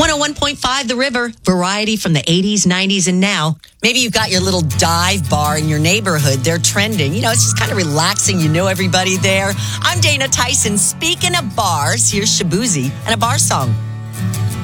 101.5 The River, variety from the 80s, 90s, and now. Maybe you've got your little dive bar in your neighborhood. They're trending. You know, it's just kind of relaxing. You know everybody there. I'm Dana Tyson. Speaking of bars, here's Shaboozey and a bar song.